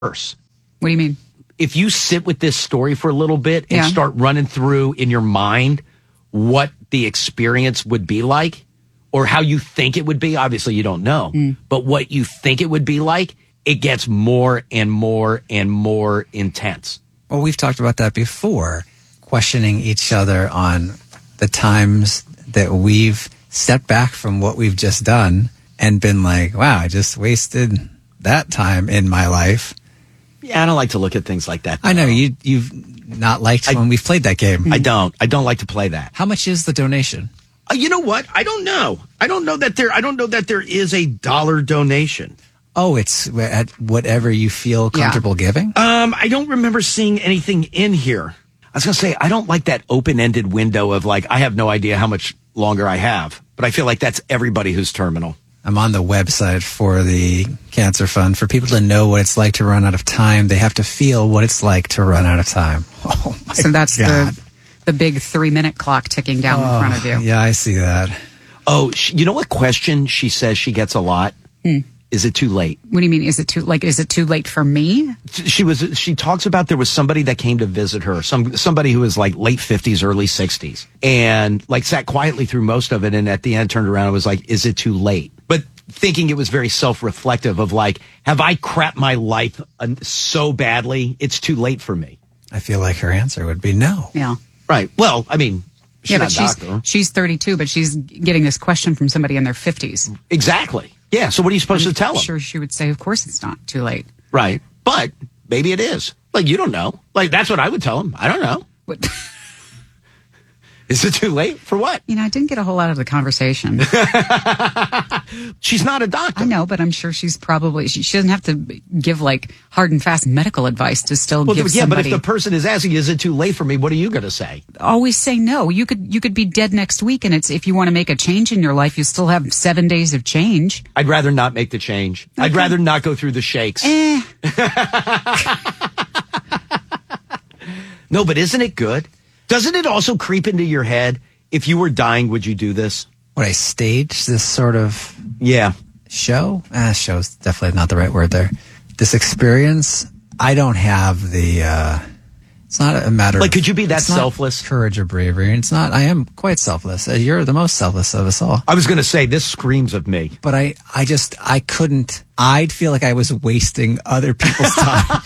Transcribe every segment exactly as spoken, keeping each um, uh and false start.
worse. What do you mean? If you sit with this story for a little bit and Yeah. start running through in your mind what the experience would be like or how you think it would be, obviously you don't know, Mm. but what you think it would be like, it gets more and more and more intense. Well, we've talked about that before, questioning each other on the times that we've stepped back from what we've just done and been like, wow, I just wasted that time in my life. Yeah, I don't like to look at things like that. I know you, you've not liked I- when we've played that game. I don't. I don't like to play that. How much is the donation? Uh, you know what? I don't know. I don't know that there. I don't know that there is a dollar donation. Oh, it's at whatever you feel comfortable giving? Um, I don't remember seeing anything in here. I was gonna say I don't like that open-ended window of like I have no idea how much longer I have, but I feel like that's everybody who's terminal. I'm on the website for the Cancer Fund. For people to know what it's like to run out of time, they have to feel what it's like to run out of time. Oh, my So that's God. the the big three minute clock ticking down in front of you. Yeah, I see that. Oh, sh- you know what question she says she gets a lot? Hmm. Is it too late? What do you mean? Is it too like? Is it too late for me? She was. She talks about there was somebody that came to visit her, some somebody who was like late fifties, early sixties, and like sat quietly through most of it, and at the end turned around and was like, "Is it too late?" But thinking it was very self-reflective of like, "Have I crapped my life uh, so badly? It's too late for me." I feel like her answer would be no. Yeah. Right. Well, I mean, she's yeah, not but a she's doctor. she's thirty-two, but she's getting this question from somebody in their fifties. Exactly. Yeah. So what are you supposed to tell I'm them? sure she would say, "Of course, it's not too late." Right. But maybe it is. Like, you don't know. Like, that's what I would tell them. I don't know. What? Is it too late for what? You know, I didn't get a whole lot of the conversation. She's not a doctor. I know, but I'm sure she's probably she, she doesn't have to give like hard and fast medical advice to still Well, give yeah, somebody. but if the person is asking, is it too late for me? What are you going to say? Always say no. You could you could be dead next week, and it's if you want to make a change in your life, you still have seven days of change. I'd rather not make the change. Okay. I'd rather not go through the shakes. Eh. No, but isn't it good? Doesn't it also creep into your head? If you were dying, would you do this? Would I stage this sort of Yeah. show? Ah, show's definitely not the right word there. This experience, I don't have the, uh, it's not a matter Like, of, could you be that it's not selfless? courage or bravery. It's not, I am quite selfless. Uh, You're the most selfless of us all. I was going to say, this screams of me. But I, I just, I couldn't, I'd feel like I was wasting other people's time.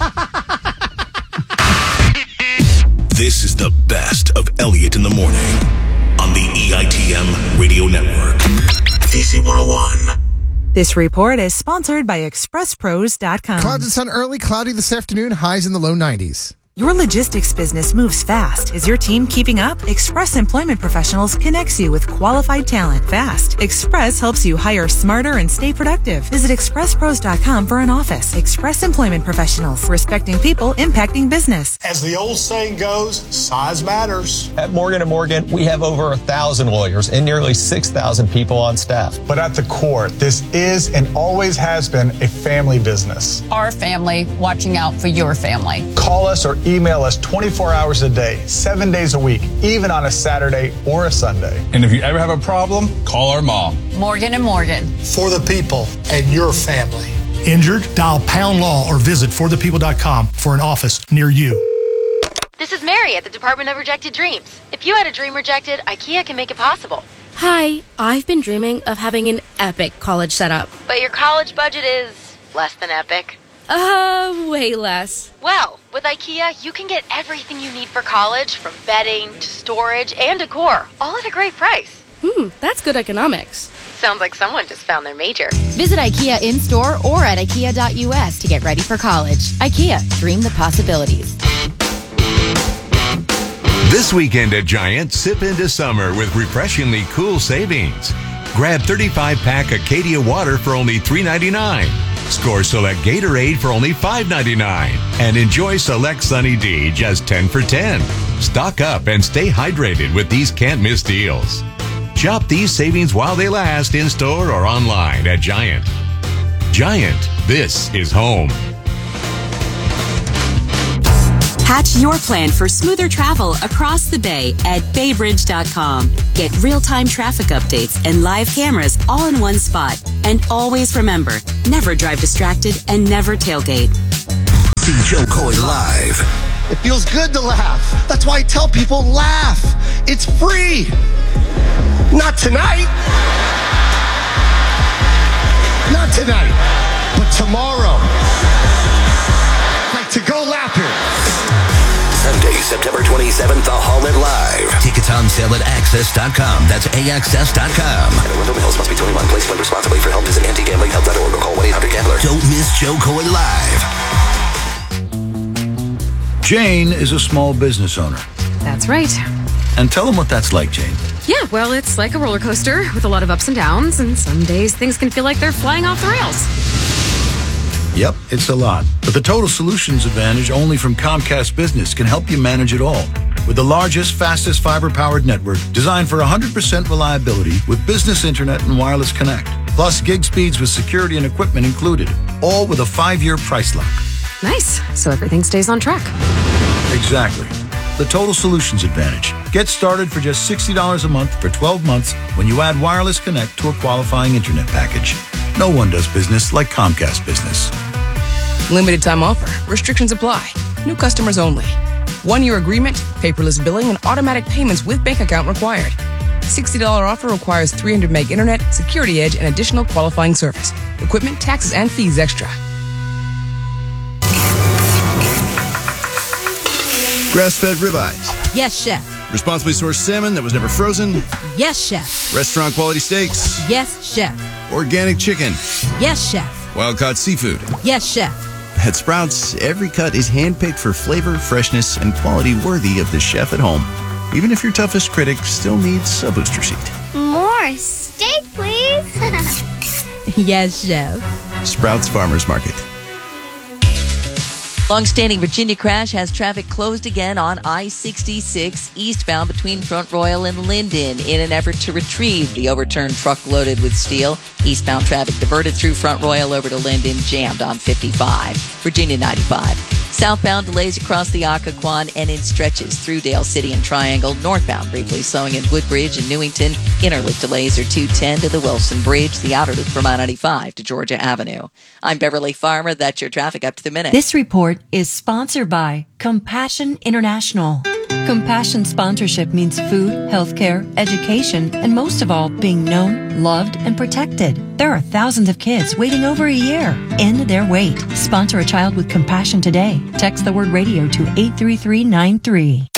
This is the best of Elliot in the Morning on the E I T M Radio Network. D C one oh one. This report is sponsored by express pros dot com. Clouds and sun early, cloudy this afternoon, highs in the low nineties. Your logistics business moves fast. Is your team keeping up? Express Employment Professionals connects you with qualified talent fast. Express helps you hire smarter and stay productive. Visit express pros dot com for an office. Express Employment Professionals, respecting people, impacting business. As the old saying goes, size matters. At Morgan and Morgan, we have over a thousand lawyers and nearly six thousand people on staff. But at the core, this is and always has been a family business. Our family watching out for your family. Call us or email us twenty-four hours a day, seven days a week, even on a Saturday or a Sunday. And if you ever have a problem, call our mom. Morgan and Morgan. For the people and your family. Injured? Dial Pound Law or visit for the people dot com for an office near you. This is Mary at the Department of Rejected Dreams. If you had a dream rejected, IKEA can make it possible. Hi, I've been dreaming of having an epic college setup. But your college budget is less than epic. Uh, way less. Well, with IKEA, you can get everything you need for college, from bedding to storage and decor, all at a great price. Hmm, that's good economics. Sounds like someone just found their major. Visit IKEA in-store or at ikea dot u s to get ready for college. IKEA, dream the possibilities. This weekend at Giant, sip into summer with refreshingly cool savings. Grab thirty-five pack Acadia water for only three ninety-nine. Score select Gatorade for only five ninety-nine. And enjoy select Sunny D just ten for ten. Stock up and stay hydrated with these can't-miss deals. Shop these savings while they last in store or online at Giant. Giant, this is home. Hatch your plan for smoother travel across the bay at bay bridge dot com. Get real-time traffic updates and live cameras all in one spot. And always remember, never drive distracted and never tailgate. Joe Coy Live. It feels good to laugh. That's why I tell people, laugh. It's free. Not tonight. Not tonight, but tomorrow. Like to go laughing. Sunday, September twenty-seventh, the Holland Live. Tickets on sale at access dot com. That's A X S dot com. And Arundel Mills must be twenty-one. Please play responsibly. For help, visit anti gambling help dot org or call one eight hundred gambler. Don't miss Joe Coy Live. Jane is a small business owner. That's right. And tell them what that's like, Jane. Yeah, well, it's like a roller coaster with a lot of ups and downs, and some days things can feel like they're flying off the rails. Yep, it's a lot. But the Total Solutions Advantage only from Comcast Business can help you manage it all. With the largest, fastest fiber-powered network designed for one hundred percent reliability with business internet and wireless connect. Plus gig speeds with security and equipment included. All with a five-year price lock. Nice. So everything stays on track. Exactly. The Total Solutions Advantage. Get started for just sixty dollars a month for twelve months when you add wireless connect to a qualifying internet package. No one does business like Comcast Business. Limited time offer. Restrictions apply. New customers only. One-year agreement, paperless billing, and automatic payments with bank account required. sixty dollars offer requires three hundred meg internet, security edge, and additional qualifying service. Equipment, taxes, and fees extra. Grass-fed ribeyes. Yes, chef. Responsibly sourced salmon that was never frozen. Yes, chef. Restaurant quality steaks. Yes, chef. Organic chicken. Yes, chef. Wild-caught seafood. Yes, chef. At Sprouts, every cut is handpicked for flavor, freshness, and quality worthy of the chef at home. Even if your toughest critic still needs a booster seat. More steak, please. Yes, chef. Sprouts Farmers Market. Long-standing Virginia crash has traffic closed again on I sixty-six eastbound between Front Royal and Linden in an effort to retrieve the overturned truck loaded with steel. Eastbound traffic diverted through Front Royal over to Linden, jammed on fifty-five. Virginia ninety-five. Southbound delays across the Occoquan and in stretches through Dale City and Triangle. Northbound briefly slowing in Woodbridge and Newington. Inner loop delays are two ten to the Wilson Bridge. The outer loop from I ninety-five to Georgia Avenue. I'm Beverly Farmer. That's your traffic up to the minute. This report is sponsored by Compassion International. Compassion sponsorship means food, healthcare, education, and most of all, being known, loved, and protected. There are thousands of kids waiting over a year. End their wait. Sponsor a child with compassion today. Text the word radio to eight three three nine three.